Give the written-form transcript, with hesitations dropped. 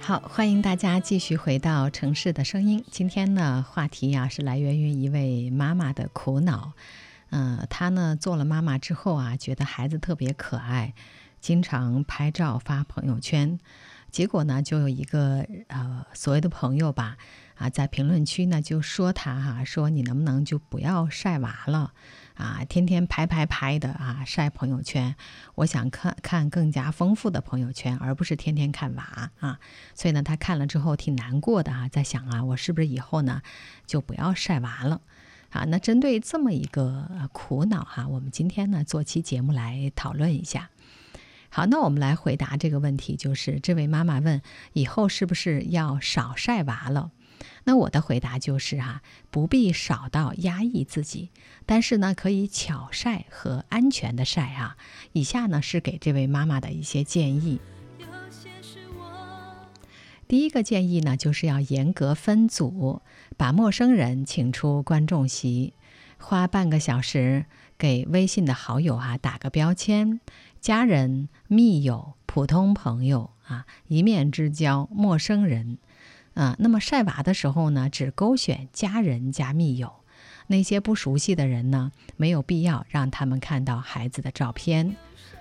好，欢迎大家继续回到城市的声音。今天呢，话题是来源于一位妈妈的苦恼。她呢做了妈妈之后觉得孩子特别可爱，经常拍照发朋友圈。结果呢，就有一个所谓的朋友吧，在评论区呢就说她说你能不能就不要晒娃了天天拍的晒朋友圈，我想看更加丰富的朋友圈，而不是天天看娃所以呢，他看了之后挺难过的在想我是不是以后呢就不要晒娃了那针对这么一个苦恼我们今天呢做期节目来讨论一下。好，那我们来回答这个问题，就是这位妈妈问以后是不是要少晒娃了。那我的回答就是不必少到压抑自己，但是呢可以巧晒和安全的晒以下呢是给这位妈妈的一些建议。第一个建议呢，就是要严格分组，把陌生人请出观众席，花半个小时给微信的好友打个标签，家人、密友、普通朋友一面之交、陌生人那么晒娃的时候呢，只勾选家人加密友，那些不熟悉的人呢，没有必要让他们看到孩子的照片。